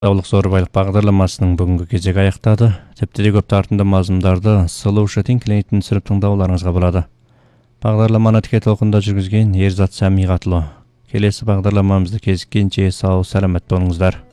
Саулық зор байлық бағдарламасының бүгінгі кезегі аяқтады. Тіпті де көп тартымды мазмұндарды Solution клиентін түсіріп тыңдауларыңызға болады. Бағдарламаны тіке толқында жүргізген Ерзат Сәмиғатұлы. Келесі бағдарламамызды кезіккенше сау, сәлемет болыңыздар.